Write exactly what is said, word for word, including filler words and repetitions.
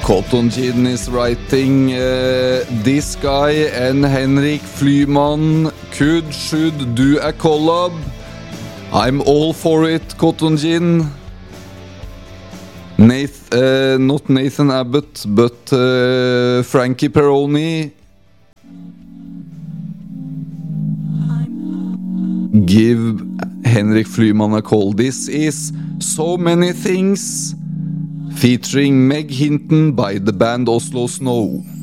Cotton Gin is writing uh, this guy and Henrik Flyman could should do a collab. I'm all for it, Cotton Gin. Nath, uh, not Nathan Abbott, but uh, Frankie Peroni. Give Henrik Flyman a call. This is So Many Things, featuring Meg Hinton by the band Oslo Snow.